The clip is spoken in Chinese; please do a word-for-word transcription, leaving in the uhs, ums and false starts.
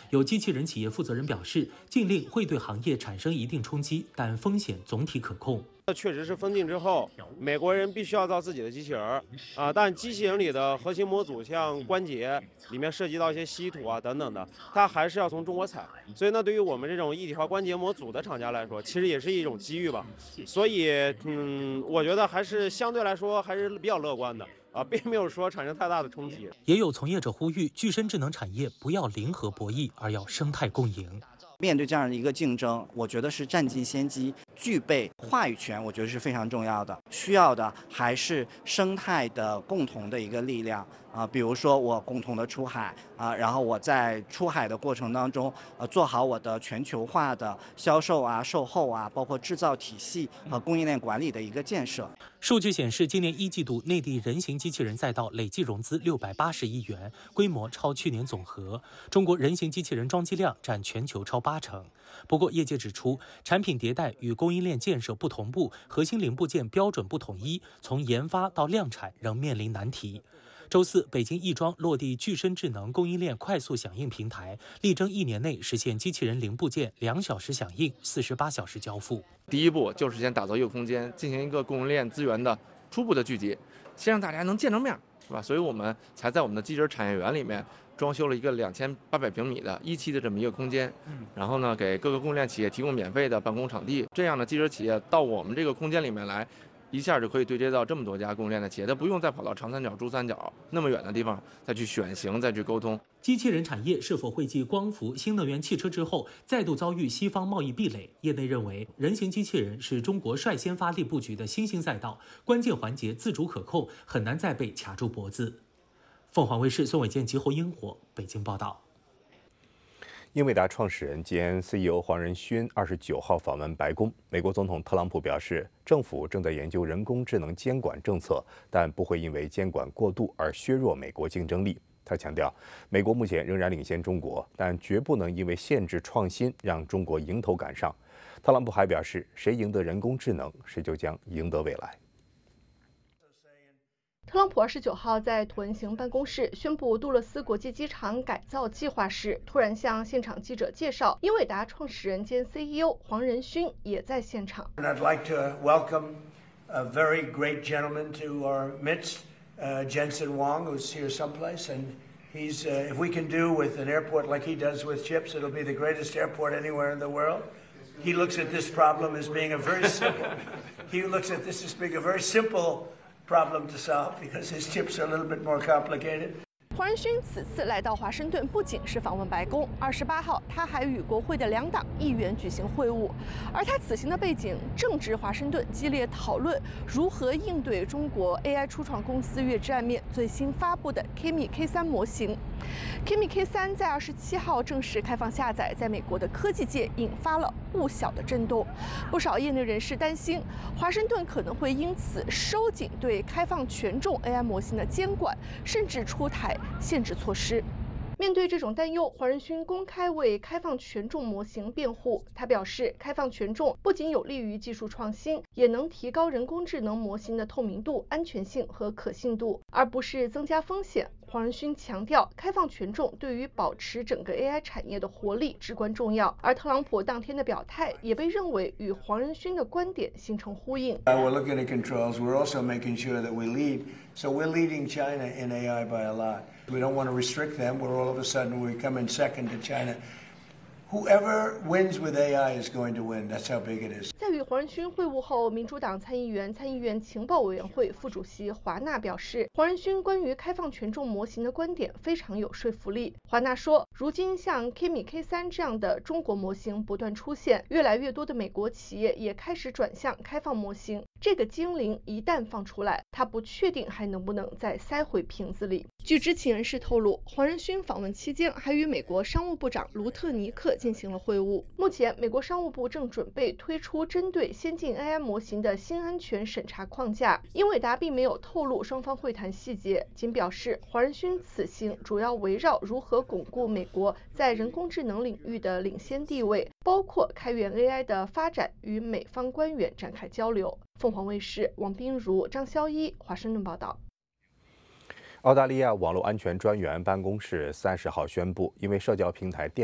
有机器人企业负责人表示，禁令会对行业产生一定冲击，但风险总体可控。 确实是封禁之后，美国人必须要造自己的机器人啊，但机器人里的核心模组，像关节里面涉及到一些稀土啊等等的，它还是要从中国采。所以呢，对于我们这种一体化关节模组的厂家来说，其实也是一种机遇吧。所以，嗯，我觉得还是相对来说还是比较乐观的啊，并没有说产生太大的冲击。 也有从业者呼吁，具身智能产业不要零和博弈，而要生态共赢。 面对这样的一个竞争，我觉得是占尽先机，具备话语权，我觉得是非常重要的。需要的还是生态的共同的一个力量啊、呃，比如说我共同的出海啊、呃，然后我在出海的过程当中，呃，做好我的全球化的销售啊、售后啊，包括制造体系和供应链管理的一个建设。 数据显示，今年一季度内地人形机器人赛道累计融资六百八十亿元，规模超去年总和。中国人形机器人装机量占全球超八成。不过，业界指出，产品迭代与供应链建设不同步，核心零部件标准不统一，从研发到量产仍面临难题。周四，北京亦庄落地具身智能供应链快速响应平台，力争一年内实现机器人零部件两小时响应、四十八小时交付。 第一步就是先打造一个空间，进行一个供应链资源的初步的聚集，先让大家能见着面，是吧？所以我们才在我们的机器人产业园里面装修了一个两千八百平米的一期的这么一个空间，然后呢，给各个供应链企业提供免费的办公场地，这样的机器人企业到我们这个空间里面来，一下就可以对接到这么多家供应链的企业，他不用再跑到长三角、珠三角那么远的地方再去选型、再去沟通。 机器人产业是否会继光伏、新能源汽车之后再度遭遇西方贸易壁垒？业内认为，人形机器人是中国率先发力布局的新兴赛道，关键环节自主可控，很难再被卡住脖子。凤凰卫视孙伟健、吉侯英火北京报道。 英伟达创始人兼 C E O 黄仁勋二十九号访问白宫。美国总统特朗普表示，政府正在研究人工智能监管政策，但不会因为监管过度而削弱美国竞争力。他强调，美国目前仍然领先中国，但绝不能因为限制创新让中国迎头赶上。特朗普还表示，谁赢得人工智能，谁就将赢得未来。 特朗普二十九号在椭圆形办公室宣布杜勒斯国际机场改造计划时，突然向现场记者介绍，英伟达创始人兼 C E O 黄仁勋也在现场。 And I'd like to welcome a very great gentleman to our midst, uh, Jensen Huang, who's here someplace, and he's uh, if we can do with an airport like he does with chips, it'll be the greatest airport anywhere in the world. He looks at this problem as being a very simple. He looks at this as being a very simple problem to solve because his chips are a little bit more complicated. 黄仁勋此次来到华盛顿，不仅是访问白宫，二十八号他还与国会的两党议员举行会晤。而他此行的背景正值华盛顿激烈讨论如何应对中国 A I 初创公司月之暗面最新发布的 Kimi K 三模型。Kimi K 三在二十七号正式开放下载，在美国的科技界引发了不小的震动。不少业内人士担心，华盛顿可能会因此收紧对开放权重 A I 模型的监管，甚至出台限制措施。面对这种担忧，黄仁勋公开为开放权重模型辩护。他表示，开放权重不仅有利于技术创新，也能提高人工智能模型的透明度、安全性和可信度，而不是增加风险。黄仁勋强调，开放权重对于保持整个 A I 产业的活力至关重要。而特朗普当天的表态也被认为与黄仁勋的观点形成呼应。 We're looking at controls. We're also making sure that we lead. So we're leading China in A I by a lot. We don't want to restrict them, where all of a sudden we come in second to China. Whoever wins with A I is going to win. That's how big it is. 在与黄仁勋会晤后，民主党参议员、参议院情报委员会副主席华纳表示，黄仁勋关于开放权重模型的观点非常有说服力。华纳说，如今像 Kimi K 三这样的中国模型不断出现，越来越多的美国企业也开始转向开放模型。这个精灵一旦放出来，他不确定还能不能再塞回瓶子里。据知情人士透露，黄仁勋访问期间还与美国商务部长卢特尼克进行了会晤。目前，美国商务部正准备推出针对先进 A I 模型的新安全审查框架。英伟达并没有透露双方会谈细节，仅表示黄仁勋此行主要围绕如何巩固美国在人工智能领域的领先地位，包括开源 A I 的发展，与美方官员展开交流。凤凰卫视王彬如、张潇一华盛顿报道。 澳大利亚网络安全专员办公室三十号宣布，因为社交平台电